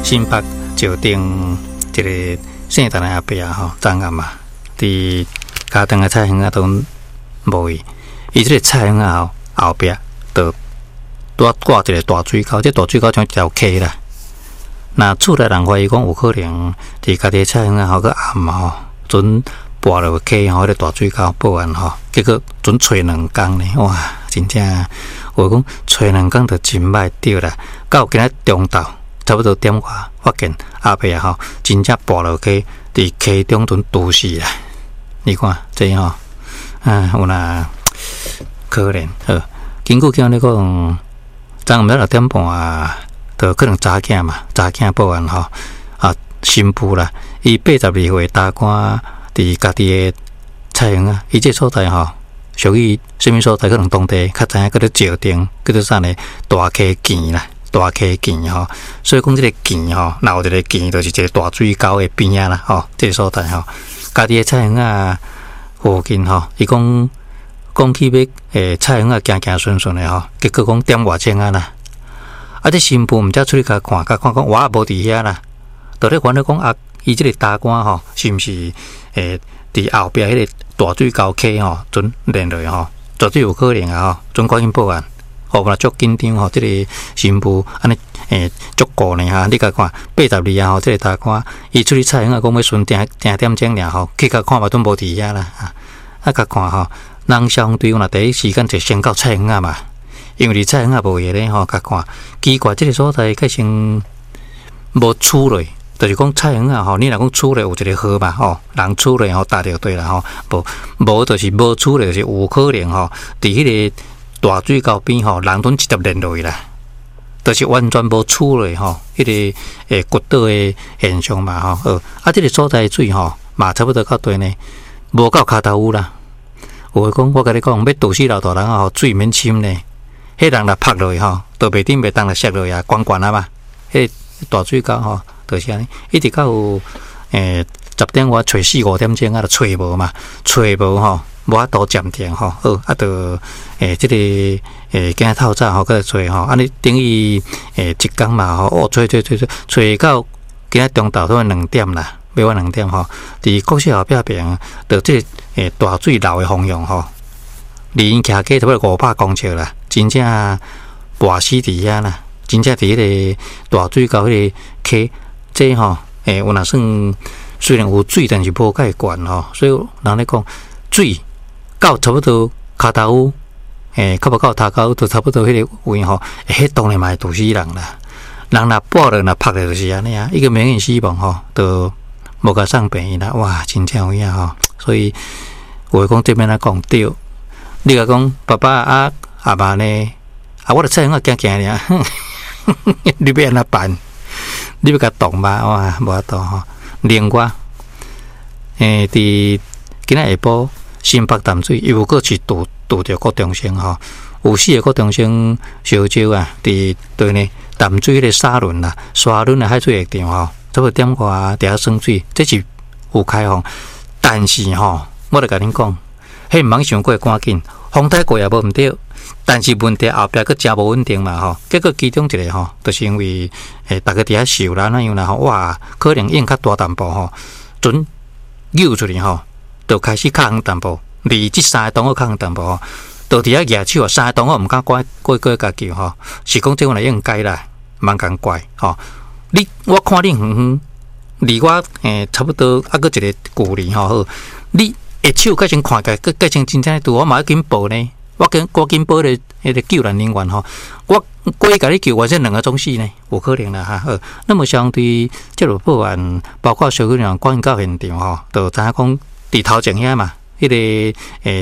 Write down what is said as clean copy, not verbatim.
新北石顶一个姓陈的阿伯啊，吼，张阿嘛，伫家庭的菜园啊都无伊，伊这个菜园啊后壁就挂一个大水沟，这大水沟像一条溪啦。那厝内人怀疑讲有可能伫家己菜园啊，个暗吼，准跋落溪吼，迄个大水沟报案吼，结果准找2工呢，哇，真正我讲找2工就真歹对啦。到今仔中昼差不多点外，发现阿伯啊吼，真正跋落去伫溪中准毒死啦。你看这吼，有那可怜。根据叫那个昨暝6点半啊，就可能查囝嘛，查囝报案吼，新妇啦，伊82岁大官伫家己的菜园啊，伊这所在吼，属于什么所在？可能当地较知影，叫做石顶，叫做啥呢？大溪墘啦，大溪墘吼。所以讲这个墘吼，若有一个墘，就是一个大水沟的边啊啦，吼，这个所在吼，家己的菜园啊附近吼，伊讲起要菜园啊行顺顺的吼，结果讲点外钟啊啦，这新妇毋则出去甲看讲我也无伫遐啦，就咧烦恼讲伊这个大官吼，是毋是伫后壁迄个大水沟溪吼，准连落吼，绝对有可能啊吼，准赶紧报案。哦，啦足紧张吼，这个新妇安尼足顾呢哈，你甲看82啊吼，这个大官伊出去菜园啊，讲要顺定点钟尔吼，去甲看嘛，都无伫遐啦甲看吼。人相对若第一时间就先到菜园啊嘛，因为伫菜园啊无嘢咧吼，甲看奇怪，这个所在较像无厝咧，就是讲菜园啊吼，你若讲厝咧有一个河嘛吼，人厝咧吼搭着对啦吼，无就是无厝咧，就是有可能吼，伫迄个大水沟边吼，人都直接连落去啦，就是完全无厝咧吼，迄个骨倒的现象嘛吼，这个所在水吼嘛差不多到对呢，无到骹头有啦。有诶讲，我甲你讲，要毒死老大人吼，水免深呢。迄人若拍落去吼，道袂顶袂当来摔落去啊，悬悬啊嘛。迄大水沟吼，就是安尼，一直到10点我找4、5点钟啊，就找无嘛，找无吼，无法度暂停吼，就即个今透早吼，搁来找吼，安尼等于一工嘛吼，找到今仔中昼都2点啦。要晚2点吼，伫国小后壁边，就这大水流的方向吼，离因徛过差不多500公尺啦，真正跋死伫遐啦，真正伫迄个大水沟迄个溪，这吼有若算虽然有水，但是无介悬吼，所以人咧讲水到差不多骹头，较无到头沟，就差不多迄个位吼，迄当然嘛会毒死人啦，人若跋落若拍落就是安尼啊，一个明显死亡吼，就无甲送病院啦，哇，真正有影吼，所以话讲这边来讲对，你甲讲爸爸阿妈呢，我著菜园行尔，你要安怎办？你要甲动吧，哇，无法度吼。另外，伫今仔下晡新北淡水又搁是拄着高中生吼，有4个高中生烧焦啊，伫对呢淡水迄个沙仑啦，海水浴场吼。差不多点外伫遐耍水，这是有开放，但是吼，我著甲恁讲，迄毋通伤过赶紧，风太过也无毋对，但是问题后壁佫真无稳定嘛吼，结果其中一个吼，就是因为大家伫遐受啦，那样啦吼，哇，可能影较大淡薄吼，准扭出去吼，就开始较远淡薄，离即3个同学较远淡薄吼，就伫遐举手，3个同学毋敢过甲救吼，是讲这个来应该啦，茫共怪吼。我看你远远，离我差不多搁一个距离吼，你下手甲先看起，甲先真正对我嘛要紧报呢，我赶紧报咧迄个救援人员吼，我过去甲你救，完这2个总死呢，有可能啦哈。那么相对这个报案，包括消防员赶紧到现场吼，就知影讲伫头前遐嘛，迄个